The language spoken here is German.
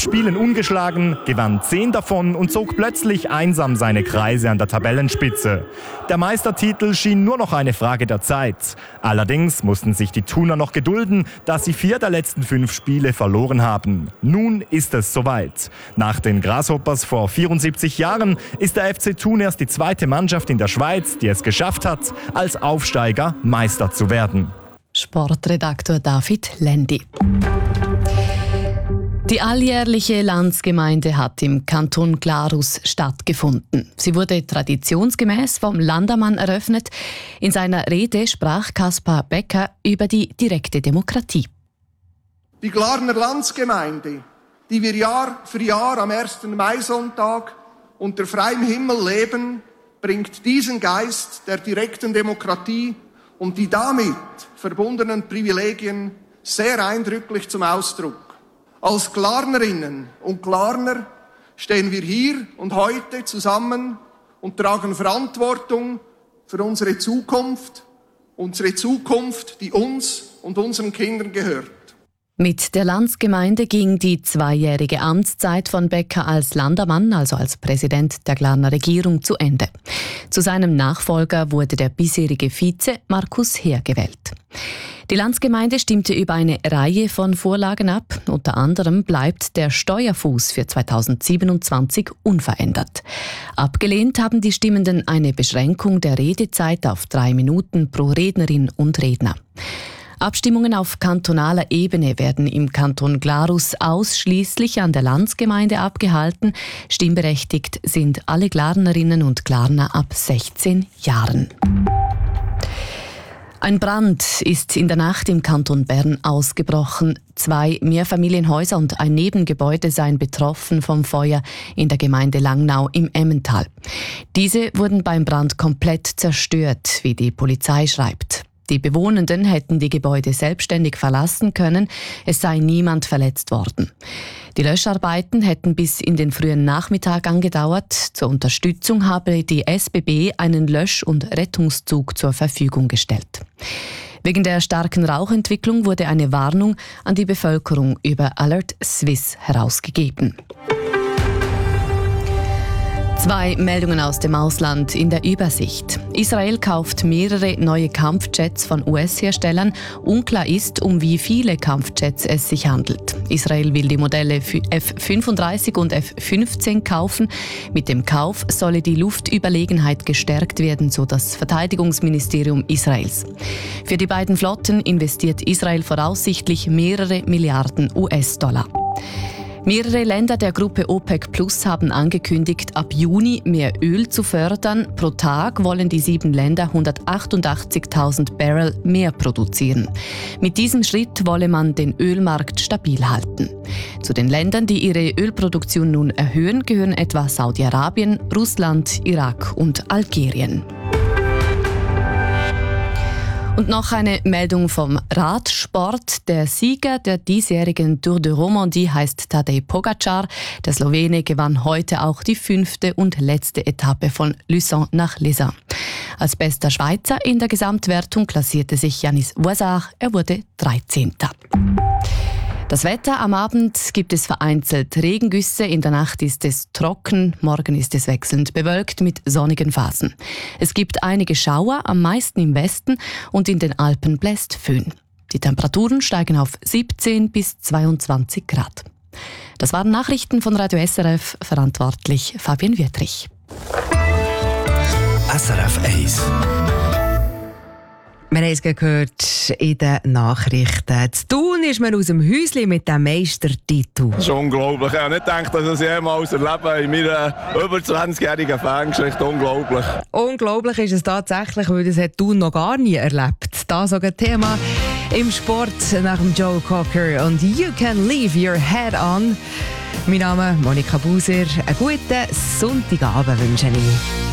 Spielen ungeschlagen, gewann 10 davon und zog plötzlich einsam seine Kreise an der Tabellenspitze. Der Meistertitel schien nur noch eine Frage der Zeit. Allerdings mussten sich die Thuner noch gedulden, da sie 4 der letzten 5 Spiele verloren haben. Nun ist es soweit. Nach den Grasshoppers vor 74 Jahren ist der FC Thun erst die zweite Mannschaft in der Schweiz, die es geschafft hat, als Aufsteiger Meister zu werden. Sportredaktor David Lendi. Die alljährliche Landsgemeinde hat im Kanton Glarus stattgefunden. Sie wurde traditionsgemäß vom Landamann eröffnet. In seiner Rede sprach Kaspar Becker über die direkte Demokratie. Die Glarner Landsgemeinde, die wir Jahr für Jahr am 1. Maisonntag unter freiem Himmel leben, bringt diesen Geist der direkten Demokratie und die damit verbundenen Privilegien sehr eindrücklich zum Ausdruck. Als Glarnerinnen und Glarner stehen wir hier und heute zusammen und tragen Verantwortung für unsere Zukunft, die uns und unseren Kindern gehört. Mit der Landsgemeinde ging die 2-jährige Amtszeit von Becker als Landamann, also als Präsident der Glarner Regierung, zu Ende. Zu seinem Nachfolger wurde der bisherige Vize Markus Heer gewählt. Die Landsgemeinde stimmte über eine Reihe von Vorlagen ab. Unter anderem bleibt der Steuerfuß für 2027 unverändert. Abgelehnt haben die Stimmenden eine Beschränkung der Redezeit auf 3 Minuten pro Rednerin und Redner. Abstimmungen auf kantonaler Ebene werden im Kanton Glarus ausschließlich an der Landsgemeinde abgehalten. Stimmberechtigt sind alle Glarnerinnen und Glarner ab 16 Jahren. Ein Brand ist in der Nacht im Kanton Bern ausgebrochen. 2 Mehrfamilienhäuser und ein Nebengebäude seien betroffen vom Feuer in der Gemeinde Langnau im Emmental. Diese wurden beim Brand komplett zerstört, wie die Polizei schreibt. Die Bewohnenden hätten die Gebäude selbstständig verlassen können, es sei niemand verletzt worden. Die Löscharbeiten hätten bis in den frühen Nachmittag angedauert. Zur Unterstützung habe die SBB einen Lösch- und Rettungszug zur Verfügung gestellt. Wegen der starken Rauchentwicklung wurde eine Warnung an die Bevölkerung über Alert Swiss herausgegeben. 2 Meldungen aus dem Ausland in der Übersicht. Israel kauft mehrere neue Kampfjets von US-Herstellern. Unklar ist, um wie viele Kampfjets es sich handelt. Israel will die Modelle F-35 und F-15 kaufen. Mit dem Kauf solle die Luftüberlegenheit gestärkt werden, so das Verteidigungsministerium Israels. Für die beiden Flotten investiert Israel voraussichtlich mehrere Milliarden US-Dollar. Mehrere Länder der Gruppe OPEC Plus haben angekündigt, ab Juni mehr Öl zu fördern. Pro Tag wollen die 7 Länder 188.000 Barrel mehr produzieren. Mit diesem Schritt wolle man den Ölmarkt stabil halten. Zu den Ländern, die ihre Ölproduktion nun erhöhen, gehören etwa Saudi-Arabien, Russland, Irak und Algerien. Und noch eine Meldung vom Radsport. Der Sieger der diesjährigen Tour de Romandie heißt Tadej Pogačar. Der Slowene gewann heute auch die 5. und letzte Etappe von Lucerne nach Lezin. Als bester Schweizer in der Gesamtwertung klassierte sich Yanis Voisard. Er wurde 13. Das Wetter: am Abend gibt es vereinzelt Regengüsse, in der Nacht ist es trocken, morgen ist es wechselnd bewölkt mit sonnigen Phasen. Es gibt einige Schauer, am meisten im Westen, und in den Alpen bläst Föhn. Die Temperaturen steigen auf 17 bis 22 Grad. Das waren Nachrichten von Radio SRF, verantwortlich Fabian Wietrich. SRF 1. Wir haben es gehört in den Nachrichten. Zu Thun ist man aus dem Häuschen mit dem Meistertitel. Das ist unglaublich. Ich habe nicht gedacht, dass ich das jemals erlebe in meiner über 20-jährigen Fangeschichte. Unglaublich. Unglaublich ist es tatsächlich, weil das hat Thun noch gar nie erlebt. Das ist ein Thema im Sport nach dem Joe Cocker und «You can leave your head on». Mein Name ist Monika Buser. Einen guten Sonntagabend wünsche ich.